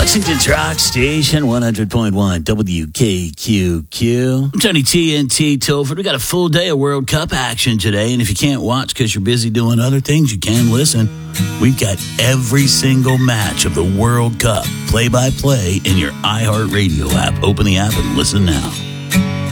Lexington's Rock Station, 100.1 WKQQ. I'm Tony TNT Tilford. We got a full day of World Cup action today, and if you can't watch because you're busy doing other things, you can listen. We've got every single match of the World Cup, play-by-play, in your iHeartRadio app. Open the app and listen now.